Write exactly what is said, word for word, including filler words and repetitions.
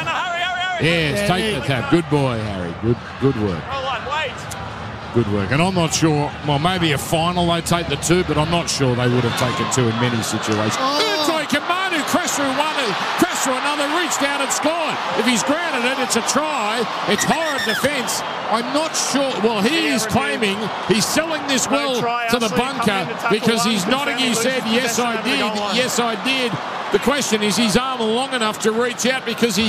no, hurry, hurry, hurry. Yes, Yeah, take there the you tap. Good boy, Harry. Good, good work. Hold on, wait. Good work. And I'm not sure, well, maybe a final they take the two, but I'm not sure they would have taken two in many situations. Oh. Troy Kamanu crashed through one, crashed through another, reached out and scored. If he's grounded it, it's a try. It's horrid defence. I'm not sure. Well, he Yeah, is review. claiming he's selling this No well try, to the Ashley, bunker coming in to tackle because one, he's nodding confirming his head. losing Yes, possession I over the did. goal line. Yes, I did. The question is, his arm long enough to reach out because he